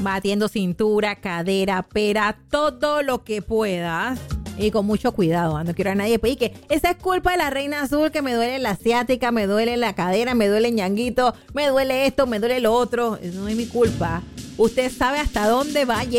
batiendo cintura, cadera, pera, todo lo que puedas. Y con mucho cuidado, no quiero a nadie. Pues, y que esa es culpa de la reina azul, que me duele la asiática, me duele la cadera, me duele el ñanguito, me duele esto, me duele lo otro. No es mi culpa. Usted sabe hasta dónde va a llegar.